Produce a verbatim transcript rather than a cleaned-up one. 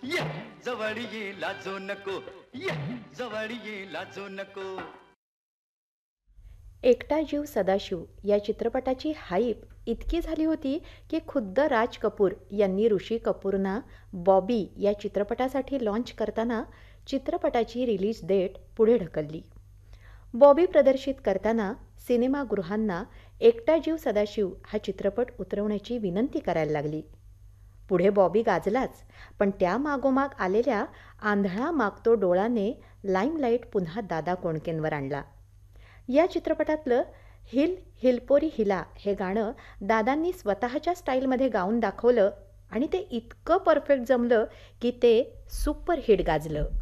ये जवळ ये लाजो नको, ये जवळ ये लाजो नको. एकटा जीव सदाशिव या चित्रपटाची हाईप इतकी झाली होती की खुद्द राज कपूर यांनी ऋषी कपूरना बॉबी या चित्रपटासाठी लॉन्च करताना चित्रपटाची रिलीज डेट पुढे ढकलली. बॉबी प्रदर्शित करताना सिनेमागृहांना एकटा जीव सदाशिव हा चित्रपट उतरवण्याची विनंती करायला लागली. पुढे बॉबी गाजलाच, पण त्या मागोमाग आलेल्या आंधळा मागतो डोळाने लाईमलाईट पुन्हा दादा कोंडकेंवर आणला. या चित्रपटातलं हिल हिलपोरी हिला हे गाणं दादांनी स्वतःच्या स्टाईलमध्ये गाऊन दाखवलं आणि ते इतकं परफेक्ट जमलं की ते सुपर हिट गाजलं.